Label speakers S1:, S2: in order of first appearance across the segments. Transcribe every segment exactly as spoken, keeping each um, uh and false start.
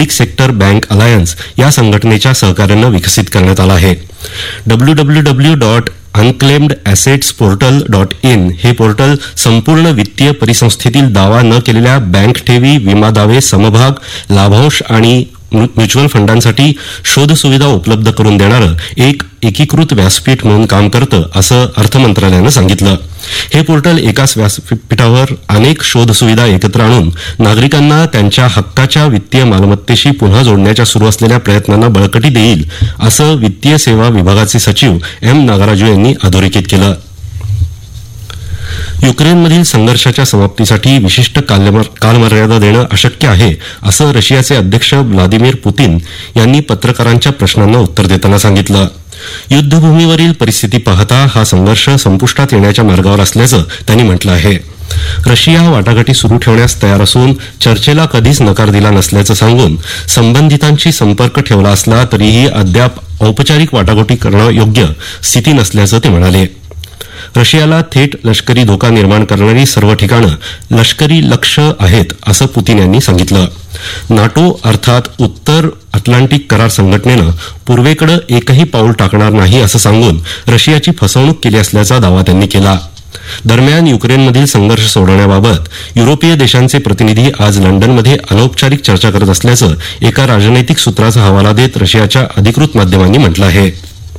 S1: Public sector bank alliance या संघटनेच्या सहकार्यानं विकसित करण्यात आला आहे. W W W dot unclaimed assets portal dot in हे पोर्टल संपूर्ण वित्तीय परिसंस्थेतील दावा न केलेल्या बँक ठेवी, विमा दावे, समभाग, लाभांश आणि म्युच्युअल फंडांसाठी शोध सुविधा उपलब्ध करून देणारं एक एकीकृत व्यासपीठ म्हणून काम करतं, असं अर्थ मंत्रालयानं सांगितलं. हे पोर्टल एकाच व्यासपीठावर अनेक शोध सुविधा एकत्र आणून नागरिकांना त्यांच्या हक्काच्या वित्तीय मालमत्तेशी पुन्हा जोडण्याच्या सुरू असलेल्या प्रयत्नांना बळकटी देईल, असं वित्तीय सेवा विभागाचे सचिव एम नागराजू यांनी अधोरेखित केलं. युक्रेनमधील संघर्षाच्या समाप्तीसाठी विशिष्ट कालमर्यादा देणं अशक्य आहे, असं रशियाचे अध्यक्ष व्लादिमीर पुतीन यांनी पत्रकारांच्या प्रश्नांना उत्तर देताना सांगितलं. युद्धभूमीवरील परिस्थिती पाहता हा संघर्ष संपुष्टात येण्याच्या मार्गावर असल्याचं त्यांनी म्हटलं आहे. रशिया वाटाघाटी सुरू ठेवण्यास तयार असून चर्चेला कधीच नकार दिला नसल्याचं सांगून संबंधितांशी संपर्क ठेवला असला तरीही अद्याप औपचारिक वाटाघाटी करणं योग्य स्थिती नसल्याचं ते म्हणाले. रशियाला थेट लष्करी धोका निर्माण करणारी सर्व ठिकाणं लष्करी लक्ष्य आहेत, असं पुतीन यांनी सांगितलं. नाटो अर्थात उत्तर अटलांटिक करार संघटनेनं पूर्वेकडे एकही पाऊल टाकणार नाही असं सांगून रशियाची फसवणूक केली असल्याचा दावा त्यांनी केला. दरम्यान युक्रेनमधील संघर्ष सोडवण्याबाबत युरोपीय देशांचे प्रतिनिधी आज लंडनमध्ये अनौपचारिक चर्चा करत असल्याचं एका राजनैतिक सूत्राचा हवाला देत रशियाच्या अधिकृत माध्यमांनी म्हटलं आहे.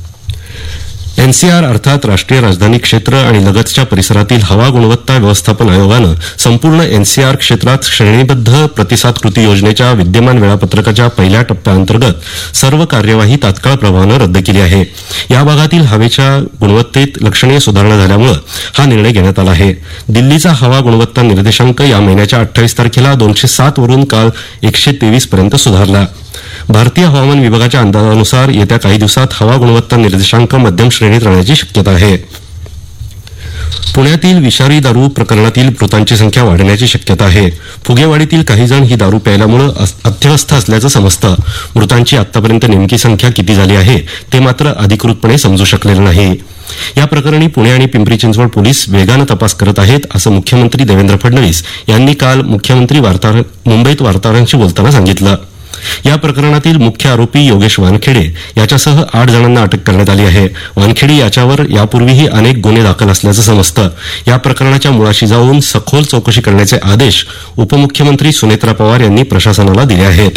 S1: एनसीआर अर्थात राष्ट्रीय राजधानी क्षेत्र आणि लगतच्या परिसरातील हवा गुणवत्ता व्यवस्थापन आयोगानं संपूर्ण एनसीआर क्षेत्रात श्रेणीबद्ध प्रतिसाद कृती योजनेच्या विद्यमान वेळापत्रकाच्या पहिल्या टप्प्याअंतर्गत सर्व कार्यवाही तात्काळ प्रभावानं रद्द केली आहे. या भागातील हवेच्या गुणवत्तेत लक्षणीय सुधारणा झाल्यामुळे हा निर्णय घेण्यात आला आहे. दिल्लीचा हवा गुणवत्ता निर्देशांक या महिन्याच्या अठ्ठावीस तारखेला दोनशे सात वरून काल एकशे तेवीस पर्यंत सुधारला. भारतीय हवामान विभागाच्या अंदाजानुसार येत्या काही दिवसात हवा गुणवत्ता निर्देशांक मध्यम श्रेणीत राहण्याची शक्यता आहे. पुण्यातील विषारी दारू प्रकरणातील मृतांची संख्या वाढण्याची शक्यता आहे. फुगेवाडीतील काही जण ही दारू प्यायल्यामुळे अत्यवस्थ असल्याचं समजतं. मृतांची आतापर्यंत नेमकी संख्या किती झाली आहे ते मात्र अधिकृतपणे समजू शकलेलं नाही. या प्रकरणी पुणे आणि पिंपरी चिंचवड पोलीस वेगानं तपास करत आहेत, असं मुख्यमंत्री देवेंद्र फडणवीस यांनी काल मुख्यमंत्री वार्ताहर मुंबईत वार्ताहरांशी बोलताना सांगितलं. या प्रकरणातील मुख्य आरोपी योगेश वानखेडे याच्यासह आठ जणांना अटक करण्यात आली आहे. वानखेडे याच्यावर यापूर्वीही अनेक गुन्हे दाखल असल्याचं समजतं. या प्रकरणाच्या मुळाशी जाऊन सखोल चौकशी करण्याचे आदेश उपमुख्यमंत्री सुनेत्रा पवार यांनी प्रशासनाला दिले आहेत.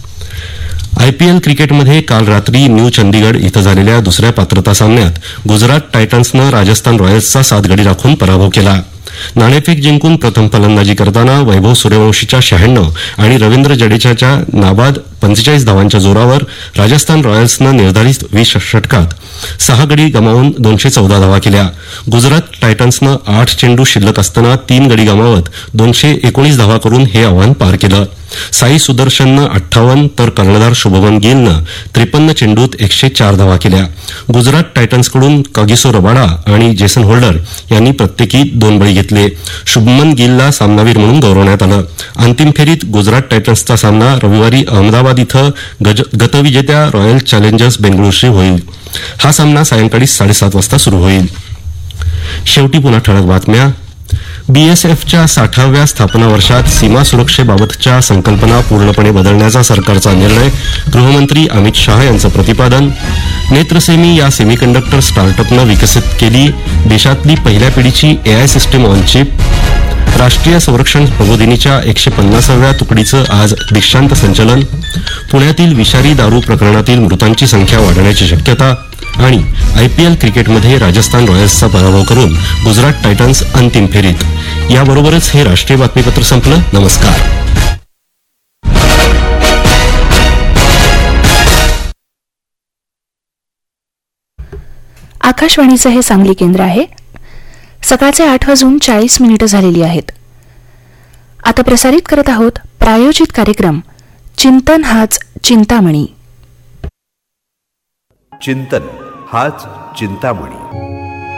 S1: आयपीएल क्रिकेटमध्ये काल रात्री न्यू चंदीगड इथं झालेल्या दुसऱ्या पात्रता सामन्यात गुजरात टायटन्सनं राजस्थान रॉयल्सचा सात गडी राखून पराभव केला. नाणेफेक जिंकून प्रथम फलंदाजी करताना वैभव सूर्यवंशीच्या शहाण्णव आणि रवींद्र जडेजाच्या नाबाद पंचेचाळीस धावांच्या जोरावर राजस्थान रॉयल्सनं निर्धारित वीस षटकात सहा गडी गमावून दोनशे चौदा धावा केल्या. गुजरात टायटन्सनं आठ चेंडू शिल्लक असताना तीन गडी गमावत दोनशे एकोणीस धावा करून हे आव्हान पार केलं. साई सुदर्शननं अठ्ठावन्न तर कर्णधार शुभमन गिलनं त्रेपन्न चेंडूत एकशे चार धावा केल्या. गुजरात टायटन्सकडून कागिसो रबाडा आणि जेसन होल्डर यांनी प्रत्येकी दोन बळी घेतले. शुभमन गिलला सामनावीर म्हणून गौरवण्यात आलं. अंतिम फेरीत गुजरात टायटन्सचा सामना रविवारी अहमदाबाद इथं गतविजेत्या रॉयल चॅलेंजर्स बेंगळुरूशी होईल. हा सामना सायंकाळी साडेसात वाजता सुरू होईल. शेवटी पुन्हा ठळक बातम्या. बीएसएफच्या साठाव्या स्थापना वर्षात सीमा सुरक्षेबाबतच्या संकल्पना पूर्णपणे बदलण्याचा सरकारचा निर्णय. गृहमंत्री अमित शाह यांचं प्रतिपादन. नेत्रसेमी या सेमीकंडक्टर स्टार्टअपनं विकसित केली देशातली पहिल्या पिढीची एआय सिस्टीम ऑन चिप. राष्ट्रीय संरक्षण प्रबोधिनीच्या एकशे पन्नासाव्या तुकडीचं आज दीक्षांत संचलन. पुण्यातील विषारी दारू प्रकरणातील मृतांची संख्या वाढण्याची शक्यता. आणि आयपीएल क्रिकेटमध्ये राजस्थान रॉयल्सचा पराभव करून गुजरात टायटन्स अंतिम फेरीत. याबरोबरच हे राष्ट्रीय बातमीपत्र संपलं. नमस्कार.
S2: आकाशवाणीचं हे सांगली केंद्र आहे. सकाळचे आठ वाजून चाळीस मिनिटं झालेली आहेत. आता प्रसारित करत आहोत प्रायोजित कार्यक्रम चिंतन हाच चिंतामणी.
S3: चिंतन हाच चिंतामणी.